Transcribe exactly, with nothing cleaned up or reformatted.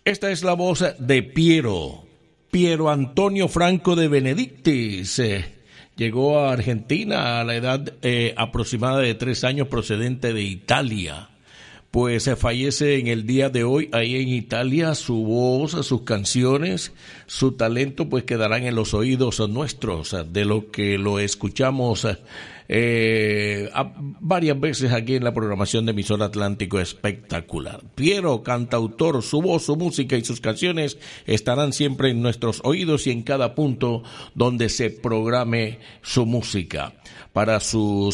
Esta es la voz de Piero, Piero Antonio Franco de Benedictis. Eh, llegó a Argentina a la edad eh, aproximada de tres años, procedente de Italia. Pues se fallece en el día de hoy ahí en Italia. Su voz, sus canciones, su talento pues quedarán en los oídos nuestros, de lo que lo escuchamos eh, a, varias veces aquí en la programación de Emisora Atlántico. Espectacular. Piero, cantautor, su voz, su música y sus canciones estarán siempre en nuestros oídos y en cada punto donde se programe su música. Para sus